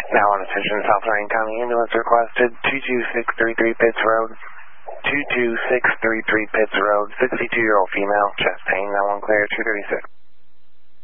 Now on attention, South Lorraine County Ambulance requested 22633 Pitts Road. 22633 Pitts Road, 62-year-old female, chest pain, now on clear, 236.